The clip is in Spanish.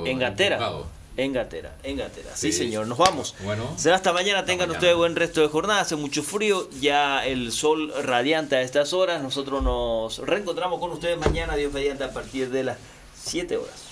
En Gatera. enfocado. En Gatera. Sí, Sí. señor. Nos vamos. Bueno. Será hasta mañana. Tengan mañana. ustedes buen resto de jornada. Hace mucho frío. Ya el sol radiante a estas horas. Nosotros nos reencontramos con ustedes mañana, Dios mediante, a partir de las 7 horas.